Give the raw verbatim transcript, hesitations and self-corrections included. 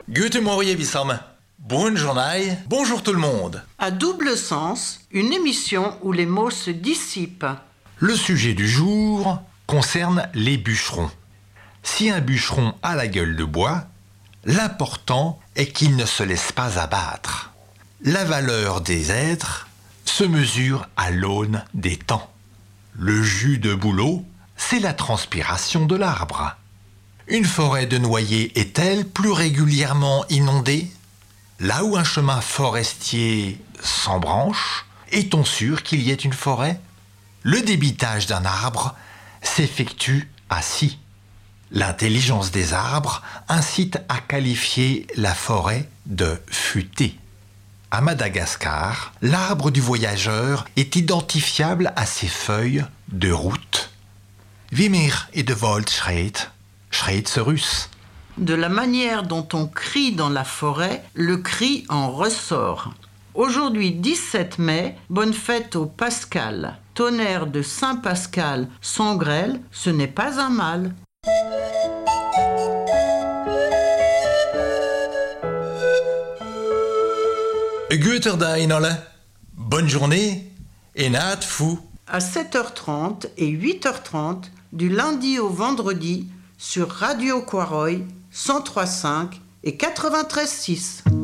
Guten Morgen, Wissam. Bonne journée, bonjour tout le monde. À double sens, une émission où les mots se dissipent. Le sujet du jour concerne les bûcherons. Si un bûcheron a la gueule de bois, l'important est qu'il ne se laisse pas abattre. La valeur des êtres se mesure à l'aune des temps. Le jus de bouleau, c'est la transpiration de l'arbre. Une forêt de noyers est-elle plus régulièrement inondée ? Là où un chemin forestier s'embranche, est-on sûr qu'il y ait une forêt ? Le débitage d'un arbre s'effectue ainsi. L'intelligence des arbres incite à qualifier la forêt de futée. À Madagascar, l'arbre du voyageur est identifiable à ses feuilles de route. Wie mir in de Wald schreit, schreit ze russe. De la manière dont on crie dans la forêt, le cri en ressort. Aujourd'hui, dix-sept mai, bonne fête au Pascal. Tonnerre de Saint-Pascal sans grêle, ce n'est pas un mal. Guter Dag alle. Bonne journée et naat fou. À sept heures trente et huit heures trente, du lundi au vendredi, sur Radio Quaroy, cent trois virgule cinq et quatre-vingt-treize virgule six.